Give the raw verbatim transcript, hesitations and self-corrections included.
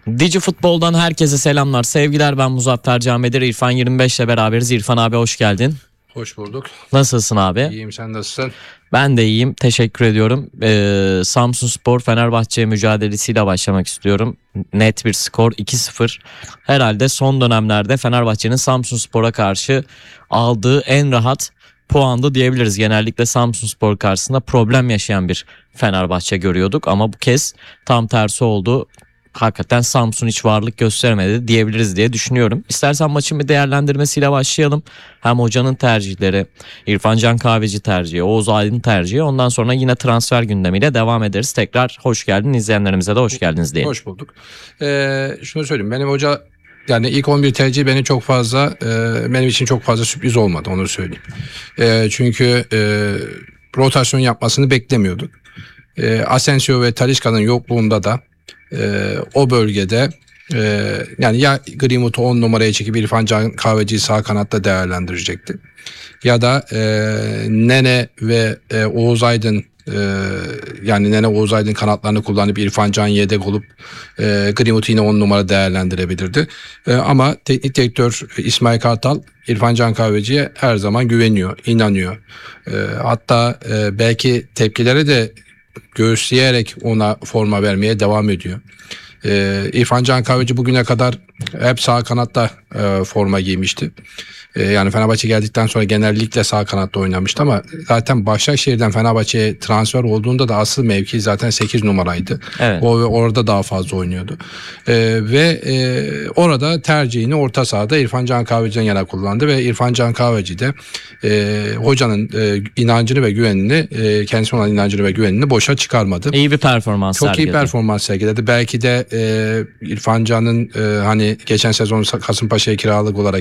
Digi Futbol'dan herkese selamlar, sevgiler. Ben Muzaffer Camedir, İrfan yirmi beş ile beraberiz. İrfan abi hoş geldin. Hoş bulduk. Nasılsın abi? İyiyim, sen nasılsın? Ben de iyiyim, teşekkür ediyorum. Ee, Samsunspor Fenerbahçe mücadelesiyle başlamak istiyorum. Net bir skor iki sıfır. Herhalde son dönemlerde Fenerbahçe'nin Samsunspor'a karşı aldığı en rahat puandı diyebiliriz. Genellikle Samsunspor karşısında problem yaşayan bir Fenerbahçe görüyorduk ama bu kez tam tersi oldu. Hakikaten Samsun hiç varlık göstermedi diyebiliriz diye düşünüyorum. İstersen maçın bir değerlendirmesiyle başlayalım. Hem hocanın tercihleri, İrfan Can Kahveci tercihi, Oğuz Aydın tercihi. Ondan sonra yine transfer gündemiyle devam ederiz. Tekrar hoş geldin, izleyenlerimize de hoş geldiniz diye. Hoş bulduk. Ee, şunu söyleyeyim, benim hoca yani ilk on bir tercihi beni çok fazla e, benim için çok fazla sürpriz olmadı, onu söyleyeyim. E, çünkü e, rotasyon yapmasını beklemiyorduk. E, Asensio ve Talisca'nın yokluğunda da e, o bölgede e, yani ya Greenwood'u on numaraya çekip İrfan Can Kahveci'yi sağ kanatta değerlendirecekti. Ya da e, Nene ve e, Oğuz Aydın e, yani Nene Oğuz Aydın kanatlarını kullanıp İrfan Can yedek olup e, Greenwood'u yine on numara değerlendirebilirdi. E, ama teknik direktör İsmail Kartal İrfan Can Kahveci'ye her zaman güveniyor, inanıyor. E, hatta e, belki tepkilere de göğüsleyerek ona forma vermeye devam ediyor. Ee, İrfan Can Kahveci bugüne kadar hep sağ kanatta e, forma giymişti. E, yani Fenerbahçe geldikten sonra genellikle sağ kanatta oynamıştı ama zaten Başakşehir'den Fenerbahçe'ye transfer olduğunda da asıl mevki zaten sekiz numaraydı. Evet. O orada daha fazla oynuyordu. E, ve e, orada tercihini orta sahada İrfan Can Kahveci'den yana kullandı ve İrfan Can Kahveci de e, hocanın e, inancını ve güvenini, e, kendisine olan inancını ve güvenini boşa çıkarmadı. İyi bir performans Çok sergiledi. iyi performans sergiledi. Belki de e, İrfan Can'ın e, hani geçen sezon Kasımpaşa'ya kiralık olarak